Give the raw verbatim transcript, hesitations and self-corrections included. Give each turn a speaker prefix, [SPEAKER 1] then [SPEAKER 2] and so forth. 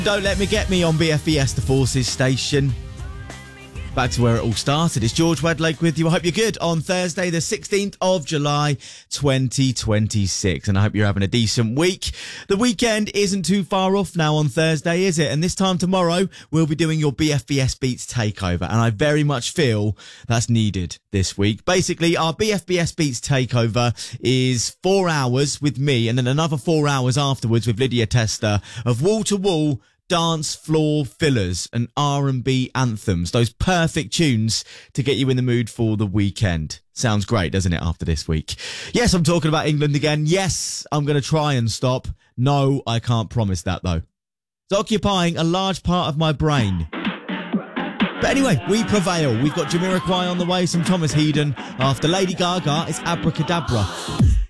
[SPEAKER 1] Don't Let Me Get Me on B F B S, the Forces station. Back to where it all started. It's George Wedlake with you. I hope you're good on Thursday, the sixteenth of July, twenty twenty-six. And I hope you're having a decent week. The weekend isn't too far off now on Thursday, is it? And this time tomorrow, we'll be doing your B F B S Beats takeover. And I very much feel that's needed this week. Basically, our B F B S Beats takeover is four hours with me and then another four hours afterwards with Lydia Tester of wall-to-wall dance floor fillers and R and B anthems. Those perfect tunes to get you in the mood for the weekend. Sounds great, doesn't it, after this week? Yes, I'm talking about England again. Yes, I'm going to try and stop. No, I can't promise that, though. It's occupying a large part of my brain. But anyway, we prevail. We've got Jamiroquai on the way, some Thomas Headon. After Lady Gaga, it's Abracadabra.